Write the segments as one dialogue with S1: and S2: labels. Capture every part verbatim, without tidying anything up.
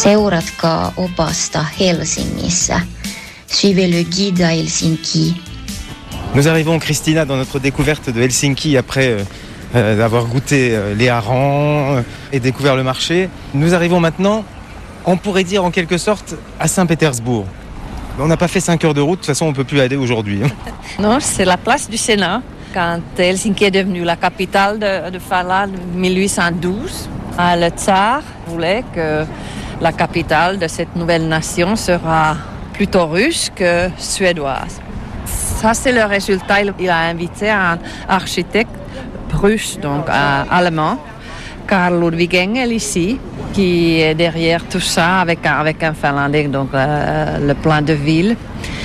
S1: Seuratkaa opasta Helsingissä. Suivez le guide à Helsinki.
S2: Nous arrivons, Christina, dans notre découverte de Helsinki après euh, euh, avoir goûté euh, les harengs euh, et découvert le marché. Nous arrivons maintenant, on pourrait dire en quelque sorte, à Saint-Pétersbourg. On n'a pas fait cinq heures de route, de toute façon on ne peut plus aller aujourd'hui.
S3: Non, c'est la place du Sénat. Quand Helsinki est devenue la capitale de, de Finlande en mille huit cent douze, le tsar voulait que la capitale de cette nouvelle nation sera plutôt russe que suédoise. Ça, c'est le résultat. Il a invité un architecte russe, donc un allemand, Carl Ludwig Engel ici, qui est derrière tout ça avec un, avec un Finlandais, donc euh, le plan de ville.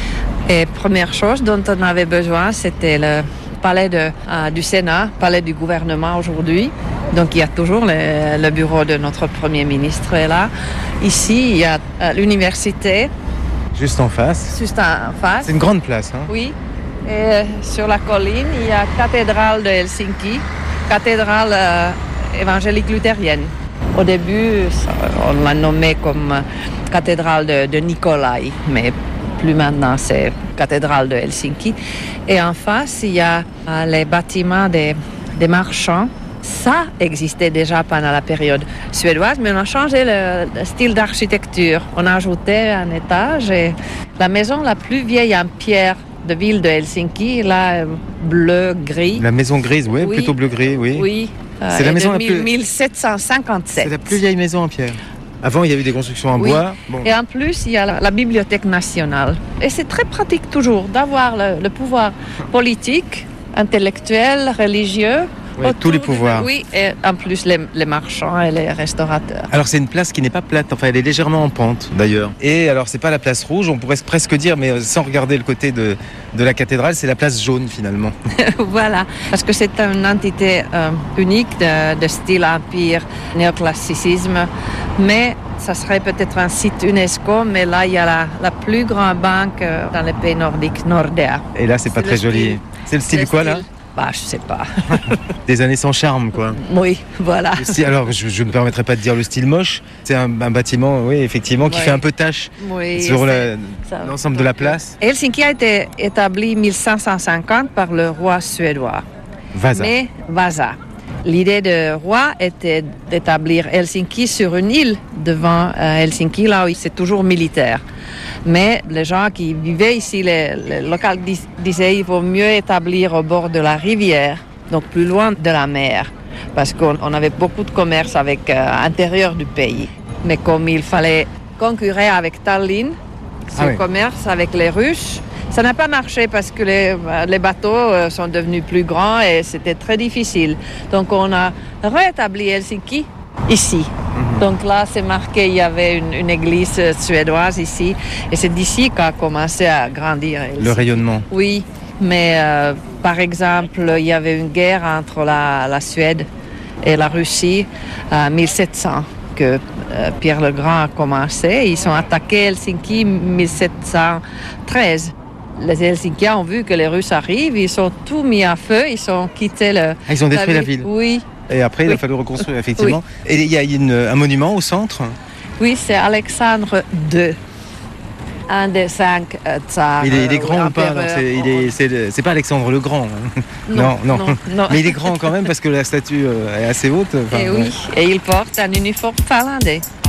S3: Et première chose dont on avait besoin, c'était le palais de, euh, du Sénat, palais du gouvernement aujourd'hui. Donc il y a toujours le, le bureau de notre Premier ministre là. Ici, il y a euh, l'université.
S2: Juste en face.
S3: Juste en face.
S2: C'est une grande place. Hein?
S3: Oui. Et sur la colline, il y a la cathédrale de Helsinki, cathédrale euh, évangélique luthérienne. Au début, ça, on l'a nommée comme euh, cathédrale de, de Nikolai, mais plus maintenant, c'est cathédrale de Helsinki. Et en face, il y a euh, les bâtiments des, des marchands. Ça existait déjà pendant la période suédoise, mais on a changé le, le style d'architecture. On a ajouté un étage et la maison la plus vieille en pierre de ville de Helsinki, là, bleu-gris.
S2: La maison grise, ouais,
S3: oui,
S2: plutôt bleu-gris, oui.
S3: Oui, euh,
S2: c'est la maison la plus...
S3: mille sept cent cinquante-sept.
S2: C'est la plus vieille maison en pierre. Avant, il y a eu des constructions en
S3: oui.
S2: bois. Bon.
S3: Et en plus, il y a la, la Bibliothèque nationale. Et c'est très pratique toujours d'avoir le, le pouvoir politique, intellectuel, religieux.
S2: Ouais, tous les pouvoirs.
S3: De, oui, et en plus les, les marchands et les restaurateurs.
S2: Alors c'est une place qui n'est pas plate, enfin elle est légèrement en pente d'ailleurs. Et alors c'est pas la place rouge, on pourrait presque dire, mais sans regarder le côté de, de la cathédrale, c'est la place jaune finalement.
S3: Voilà, parce que c'est une entité euh, unique de, de style empire, néoclassicisme, mais ça serait peut-être un site UNESCO, mais là il y a la, la plus grande banque dans les pays nordiques, Nordea.
S2: Et là c'est pas c'est très joli. Style. C'est le style c'est quoi style. Là
S3: Bah, je sais pas.
S2: Des années sans charme, quoi.
S3: Oui, voilà.
S2: Style, alors, je ne me permettrai pas de dire le style moche. C'est un, un bâtiment, oui, effectivement, qui oui. fait un peu tache
S3: oui,
S2: sur la, l'ensemble de la place.
S3: Helsinki a été établi en mille cinq cent cinquante par le roi suédois.
S2: Vasa.
S3: Mais Vasa. L'idée du roi était d'établir Helsinki sur une île devant euh, Helsinki, là où c'est toujours militaire. Mais les gens qui vivaient ici, les, les locaux disaient qu'il vaut mieux établir au bord de la rivière, donc plus loin de la mer, parce qu'on on avait beaucoup de commerce avec l'intérieur euh, du pays. Mais comme il fallait concurrer avec Tallinn, ce ah oui. commerce avec les Russes, ça n'a pas marché parce que les, les bateaux sont devenus plus grands et c'était très difficile. Donc on a rétabli Helsinki ici. Mm-hmm. Donc là, c'est marqué, il y avait une, une église suédoise ici. Et c'est d'ici qu'a commencé à grandir Helsinki.
S2: Le rayonnement.
S3: Oui, mais euh, par exemple, il y avait une guerre entre la, la Suède et la Russie en mille sept cents. Que euh, Pierre le Grand a commencé. Ils sont attaqués Helsinki en mille sept cent treize. Les Helsinkiens ont vu que les Russes arrivent, ils sont tout mis à feu, ils ont quitté le...
S2: Ah, ils ont détruit la ville.
S3: la ville. Oui.
S2: Et après, oui. il a fallu reconstruire, effectivement. Oui. Et il y a une, un monument au centre ?
S3: Oui, c'est Alexandre deux. Un des cinq euh, tsars.
S2: Il est, il est grand ou pas ? Non, c'est, il est, c'est, c'est pas Alexandre le Grand.
S3: Non, non, non, non, non.
S2: Mais il est grand quand même parce que la statue est assez haute.
S3: Enfin, et oui, ouais. Et il porte un uniforme finlandais.